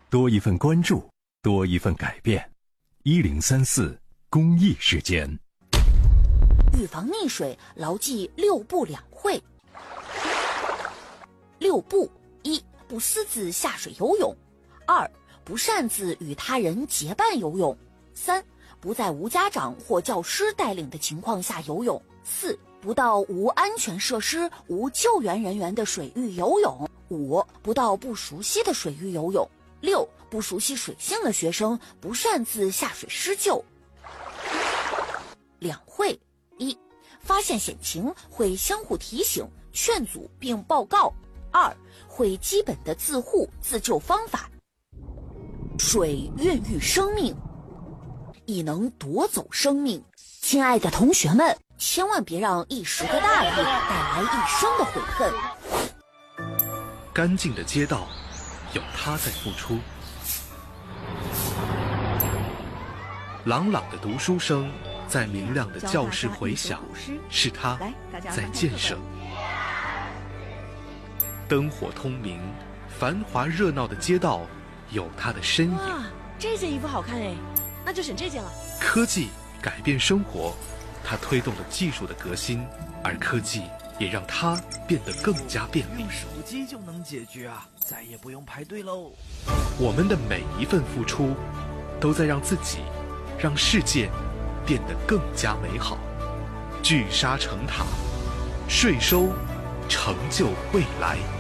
多一份关注，多一份改变。1034公益时间。 预防溺水，牢记6不2会。6不：1、不私自下水游泳；2、不擅自与他人结伴游泳；3、不在无家长或教师带领的情况下游泳；4、不到无安全设施、无救援人员的水域游泳；5、不到不熟悉的水域游泳；6、不熟悉水性的学生不擅自下水施救。2会：1、发现险情会相互提醒、劝阻并报告；2、会基本的自护自救方法。水孕育生命，亦能夺走生命。亲爱的同学们，千万别让一时的大意带来一生的悔恨。 干净的街道，有他在付出；朗朗的读书声，在明亮的教室回响，是他在建设。灯火通明，繁华热闹的街道有它的身影。 哇，这件衣服好看哎，那就选这件了。 科技改变生活，它推动了技术的革新，而科技也让它变得更加便利。 用手机就能解决啊，再也不用排队喽。 我们的每一份付出，都在让自己、让世界变得更加美好。聚沙成塔，税收成就未来。